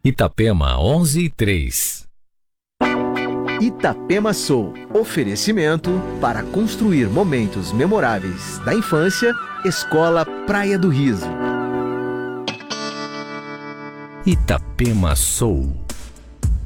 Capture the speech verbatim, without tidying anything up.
Itapema onze e três. Itapema Soul. Oferecimento para construir momentos memoráveis da infância. Escola Praia do Riso. Itapema Soul.